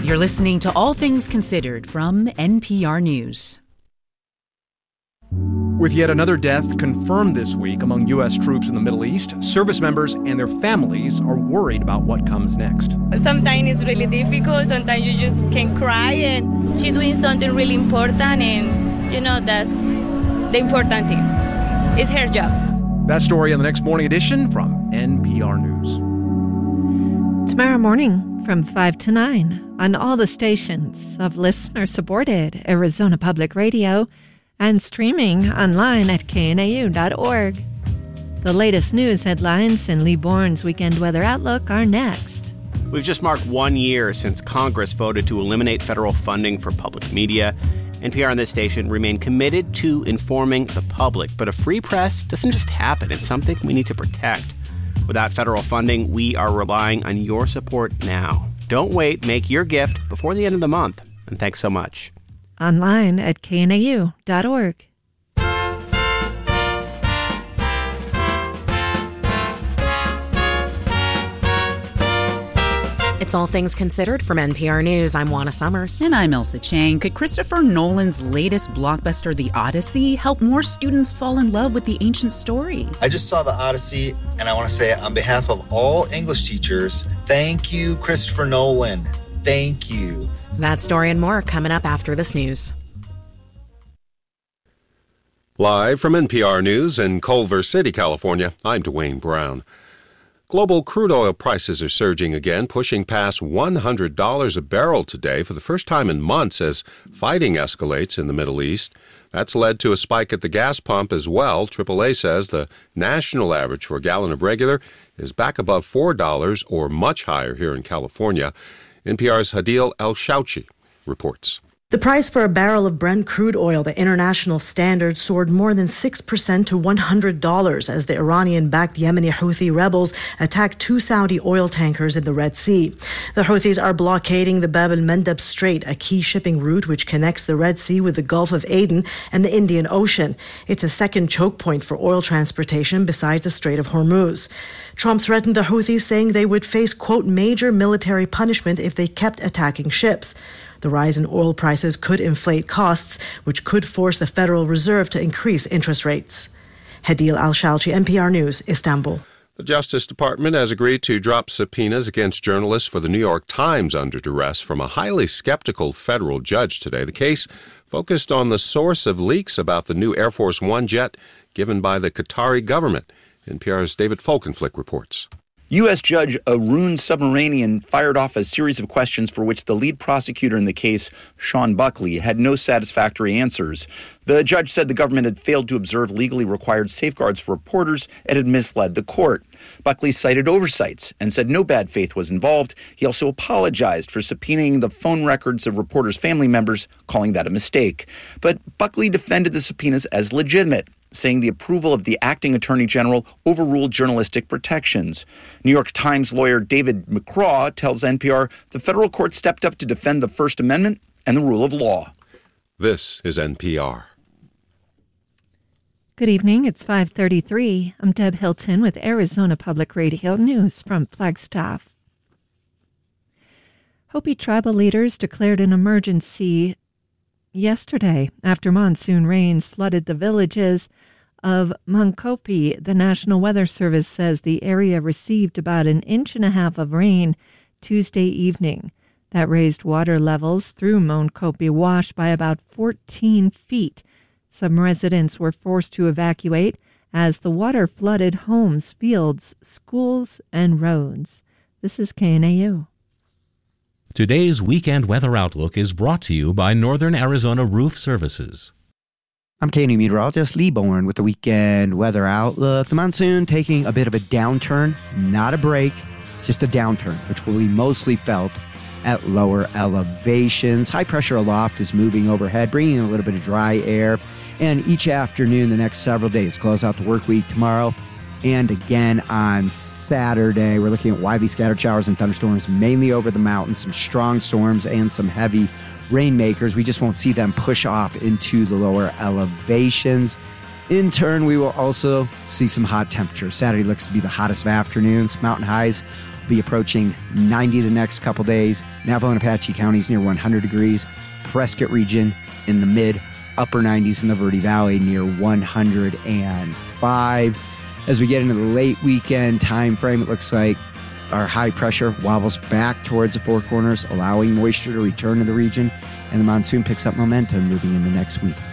You're listening to All Things Considered from NPR News. With yet another death confirmed this week among U.S. troops in the Middle East, service members and their families are worried about what comes next. Sometimes it's really difficult. Sometimes you just can cry, and she's doing something really important, and, that's the important thing. It's her job. That story on the next morning edition from NPR News. Tomorrow morning from 5 to 9 on all the stations of listener-supported Arizona Public Radio and streaming online at knau.org. The latest news headlines and Lee Bourne's Weekend Weather Outlook are next. We've just marked 1 year since Congress voted to eliminate federal funding for public media. NPR and this station remain committed to informing the public, but a free press doesn't just happen. It's something we need to protect. Without federal funding, we are relying on your support now. Don't wait. Make your gift before the end of the month. And thanks so much. Online at knau.org. It's All Things Considered from NPR News. I'm Juana Summers. And I'm Elsa Chang. Could Christopher Nolan's latest blockbuster, The Odyssey, help more students fall in love with the ancient story? I just saw The Odyssey, and I want to say on behalf of all English teachers, thank you, Christopher Nolan. Thank you. That story and more coming up after this news. Live from NPR News in Culver City, California, I'm Dwayne Brown. Global crude oil prices are surging again, pushing past $100 a barrel today for the first time in months as fighting escalates in the Middle East. That's led to a spike at the gas pump as well. AAA says the national average for a gallon of regular is back above $4 or much higher here in California. NPR's Hadil El-Shouchi reports. The price for a barrel of Brent crude oil, the international standard, soared more than 6% to $100 as the Iranian-backed Yemeni Houthi rebels attacked 2 Saudi oil tankers in the Red Sea. The Houthis are blockading the Bab el-Mandeb Strait, a key shipping route which connects the Red Sea with the Gulf of Aden and the Indian Ocean. It's a second choke point for oil transportation besides the Strait of Hormuz. Trump threatened the Houthis, saying they would face, quote, major military punishment if they kept attacking ships. The rise in oil prices could inflate costs, which could force the Federal Reserve to increase interest rates. Hadil Al-Shalchi, NPR News, Istanbul. The Justice Department has agreed to drop subpoenas against journalists for the New York Times under duress from a highly skeptical federal judge today. The case focused on the source of leaks about the new Air Force One jet given by the Qatari government. NPR's David Folkenflik reports. U.S. Judge Arun Subramanian fired off a series of questions for which the lead prosecutor in the case, Sean Buckley, had no satisfactory answers. The judge said the government had failed to observe legally required safeguards for reporters and had misled the court. Buckley cited oversights and said no bad faith was involved. He also apologized for subpoenaing the phone records of reporters' family members, calling that a mistake. But Buckley defended the subpoenas as legitimate, saying the approval of the acting attorney general overruled journalistic protections. New York Times lawyer David McCraw tells NPR the federal court stepped up to defend the First Amendment and the rule of law. This is NPR. Good evening. It's 5:33. I'm Deb Hilton with Arizona Public Radio News from Flagstaff. Hopi tribal leaders declared an emergency yesterday after monsoon rains flooded the villages of Moenkopi. The National Weather Service says the area received about 1.5 inches of rain Tuesday evening. That raised water levels through Moenkopi Wash by about 14 feet. Some residents were forced to evacuate as the water flooded homes, fields, schools, and roads. This is KNAU. Today's Weekend Weather Outlook is brought to you by Northern Arizona Roof Services. I'm KNAU meteorologist Lee Bourne with the Weekend Weather Outlook. The monsoon taking a bit of a downturn, not a break, just a downturn, which will be mostly felt at lower elevations. High pressure aloft is moving overhead, bringing a little bit of dry air. And each afternoon the next several days, close out the work week tomorrow and again on Saturday. We're looking at widely scattered showers and thunderstorms, mainly over the mountains, some strong storms and some heavy rainmakers. We just won't see them push off into the lower elevations. In turn, we will also see some hot temperatures. Saturday looks to be the hottest of afternoons. Mountain highs be approaching 90 the next couple days. Navajo and Apache counties near 100 degrees. Prescott region in the mid upper 90s in the Verde Valley near 105. As we get into the late weekend time frame, it looks like our high pressure wobbles back towards the Four Corners, allowing moisture to return to the region, and the monsoon picks up momentum moving into next week.